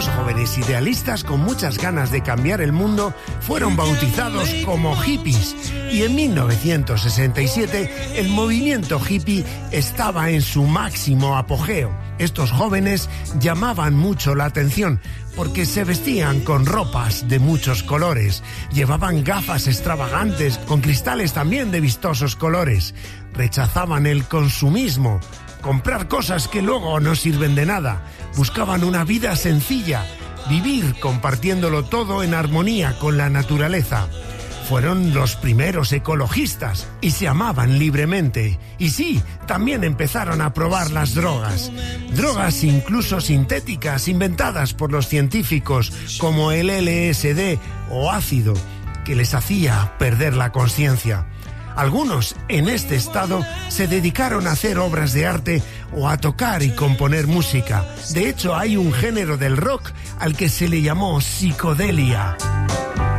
Estos jóvenes idealistas con muchas ganas de cambiar el mundo fueron bautizados como hippies y en 1967 el movimiento hippie estaba en su máximo apogeo. Estos jóvenes llamaban mucho la atención porque se vestían con ropas de muchos colores, llevaban gafas extravagantes con cristales también de vistosos colores, rechazaban el consumismo, comprar cosas que luego no sirven de nada, buscaban una vida sencilla, vivir compartiéndolo todo en armonía con la naturaleza. Fueron los primeros ecologistas y se amaban libremente. Y sí, también empezaron a probar las drogas. Drogas incluso sintéticas inventadas por los científicos como el LSD o ácido, que les hacía perder la conciencia. Algunos en este estado se dedicaron a hacer obras de arte o a tocar y componer música. De hecho, hay un género del rock al que se le llamó psicodelia.